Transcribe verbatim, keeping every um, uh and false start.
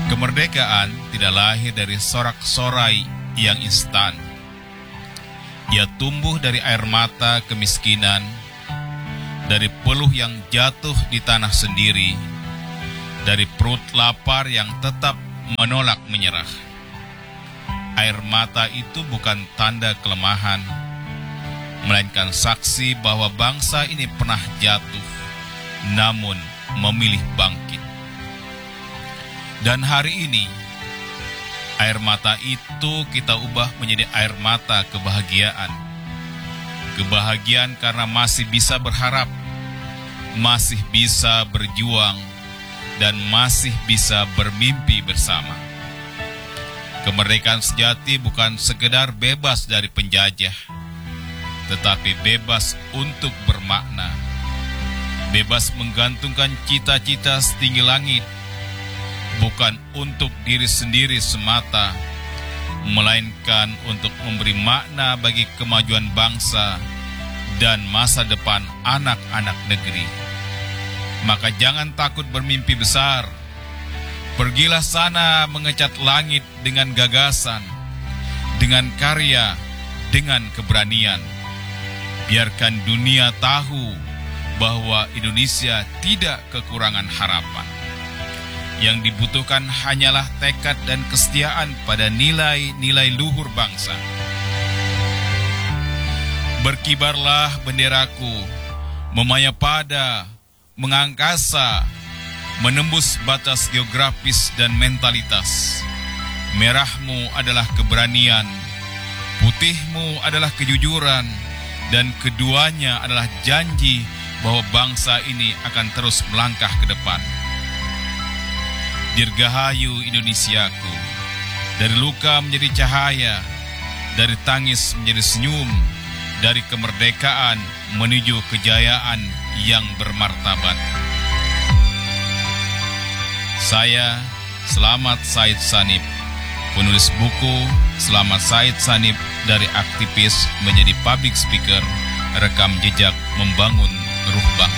Kemerdekaan tidak lahir dari sorak-sorai yang instan. Ia tumbuh dari air mata kemiskinan, dari peluh yang jatuh di tanah sendiri, dari perut lapar yang tetap menolak menyerah. Air mata itu bukan tanda kelemahan, melainkan saksi bahwa bangsa ini pernah jatuh, namun memilih bangkit. Dan hari ini, air mata itu kita ubah menjadi air mata kebahagiaan. Kebahagiaan karena masih bisa berharap, masih bisa berjuang, dan masih bisa bermimpi bersama. Kemerdekaan sejati bukan sekedar bebas dari penjajah, tetapi bebas untuk bermakna. Bebas menggantungkan cita-cita setinggi langit, bukan untuk diri sendiri semata, melainkan untuk memberi makna bagi kemajuan bangsa dan masa depan anak-anak negeri. Maka jangan takut bermimpi besar. Pergilah sana mengecat langit dengan gagasan, dengan karya, dengan keberanian. Biarkan dunia tahu bahwa Indonesia tidak kekurangan harapan. Yang dibutuhkan hanyalah tekad dan kesetiaan pada nilai-nilai luhur bangsa. Berkibarlah benderaku, memayapada, mengangkasa, menembus batas geografis dan mentalitas. Merahmu adalah keberanian, putihmu adalah kejujuran, dan keduanya adalah janji bahwa bangsa ini akan terus melangkah ke depan. Dirgahayu Indonesiaku, dari luka menjadi cahaya, dari tangis menjadi senyum, dari kemerdekaan menuju kejayaan yang bermartabat. Saya, Selamat Said Sanip, penulis buku Selamat Said Sanip dari aktivis menjadi public speaker, rekam jejak membangun ruh bangsa.